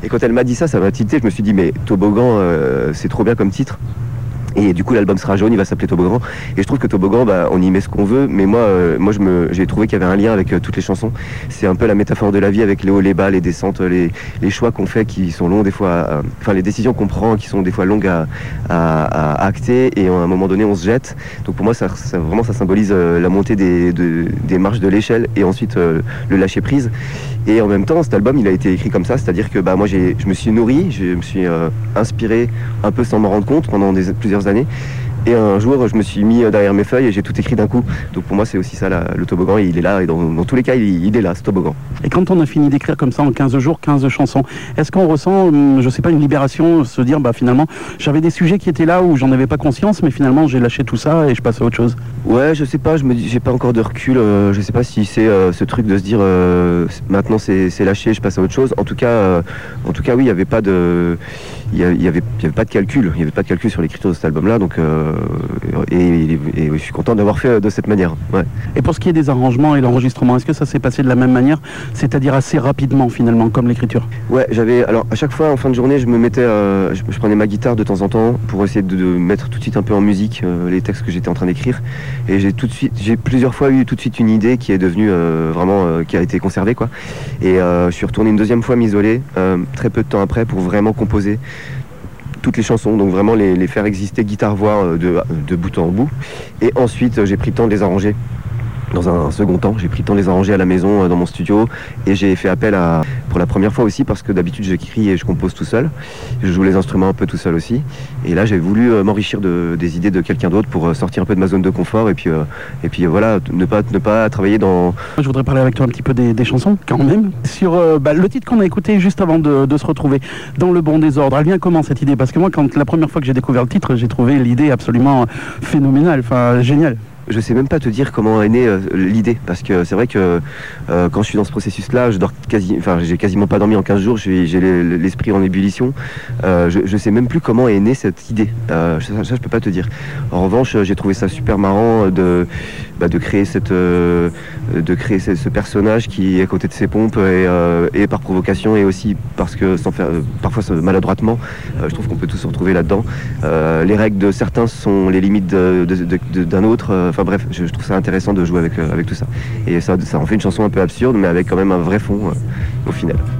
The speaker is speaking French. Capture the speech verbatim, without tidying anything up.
Et quand elle m'a dit ça, ça m'a tilté. Je me suis dit, mais Toboggan, euh, c'est trop bien comme titre. Et du coup, l'album sera jaune, il va s'appeler Toboggan. Et je trouve que Toboggan, bah, on y met ce qu'on veut. Mais moi, euh, moi je me, j'ai trouvé qu'il y avait un lien avec euh, toutes les chansons. C'est un peu la métaphore de la vie avec les hauts, les bas, les descentes, les, les choix qu'on fait qui sont longs des fois. À, enfin, les décisions qu'on prend qui sont des fois longues à, à, à acter. Et à un moment donné, on se jette. Donc pour moi, ça, ça vraiment, ça symbolise euh, la montée des, de, des marches de l'échelle et ensuite euh, le lâcher prise. Et en même temps, cet album, il a été écrit comme ça. C'est-à-dire que bah, moi, j'ai, je me suis nourri, je me suis euh, inspiré un peu sans m'en rendre compte pendant des, plusieurs années. Et un jour, je me suis mis derrière mes feuilles et j'ai tout écrit d'un coup. Donc pour moi, c'est aussi ça, la, le toboggan. Il est là et dans, dans tous les cas, il, il est là, ce toboggan. Et quand on a fini d'écrire comme ça en quinze jours, quinze chansons, est-ce qu'on ressent, je sais pas, une libération, se dire, bah finalement, j'avais des sujets qui étaient là où j'en avais pas conscience, mais finalement, j'ai lâché tout ça et je passe à autre chose? Ouais, je sais pas, je me dis, j'ai pas encore de recul. Euh, je sais pas si c'est euh, ce truc de se dire, euh, maintenant c'est, c'est lâché, je passe à autre chose. En tout cas, euh, en tout cas, oui, il y avait pas de, il y avait, il y avait pas de calcul, il y avait pas de calcul sur l'écriture de cet album-là, donc. Euh, Et, et, et je suis content d'avoir fait de cette manière. Ouais. Et pour ce qui est des arrangements et l'enregistrement, est-ce que ça s'est passé de la même manière, c'est-à-dire assez rapidement finalement, comme l'écriture? Ouais, j'avais. Alors à chaque fois en fin de journée, je me mettais, euh, je, je prenais ma guitare de temps en temps pour essayer de, de mettre tout de suite un peu en musique euh, les textes que j'étais en train d'écrire. Et j'ai tout de suite, j'ai plusieurs fois eu tout de suite une idée qui est devenue euh, vraiment, euh, qui a été conservée quoi. Et euh, je suis retourné une deuxième fois m'isoler euh, très peu de temps après pour vraiment composer toutes les chansons, donc vraiment les, les faire exister guitare-voix de, de bout en bout. Et ensuite, j'ai pris le temps de les arranger. Dans un second temps, j'ai pris le temps de les arranger à la maison, dans mon studio, et j'ai fait appel à, pour la première fois aussi, parce que d'habitude j'écris et je compose tout seul. Je joue les instruments un peu tout seul aussi. Et là, j'ai voulu m'enrichir de, des idées de quelqu'un d'autre pour sortir un peu de ma zone de confort, et puis, euh, et puis voilà, ne pas, ne pas travailler dans... Je voudrais parler avec toi un petit peu des, des chansons, quand même. Sur euh, bah, le titre qu'on a écouté juste avant de, de se retrouver, Dans le bon désordre. Elle vient comment cette idée? Parce que moi, quand la première fois que j'ai découvert le titre, j'ai trouvé l'idée absolument phénoménale, enfin géniale. Je sais même pas te dire comment est née euh, l'idée, parce que c'est vrai que euh, quand je suis dans ce processus-là, je dors quasi, enfin j'ai quasiment pas dormi en quinze jours, j'ai, j'ai l'esprit en ébullition. Euh, je, je sais même plus comment est née cette idée. Euh, ça, ça, je peux pas te dire. En revanche, j'ai trouvé ça super marrant de, bah, de créer cette, euh, de créer ce, ce personnage qui est à côté de ses pompes et, euh, et par provocation et aussi parce que sans faire, euh, parfois maladroitement. Euh, je trouve qu'on peut tous se retrouver là-dedans. Euh, les règles de certains sont les limites de, de, de, de, d'un autre. Euh, Enfin bref, je, je trouve ça intéressant de jouer avec, euh, avec tout ça. Et ça, ça en fait une chanson un peu absurde, mais avec quand même un vrai fond euh, au final.